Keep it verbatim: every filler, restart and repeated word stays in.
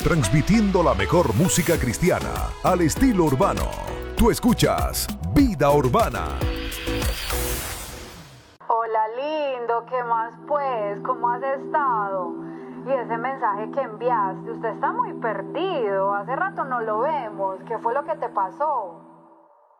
transmitiendo la mejor música cristiana al estilo urbano. Tú escuchas Vida Urbana. Hola lindo, ¿qué más pues? ¿Cómo has estado? Y ese mensaje que enviaste, usted está muy perdido, hace rato no lo vemos, ¿qué fue lo que te pasó?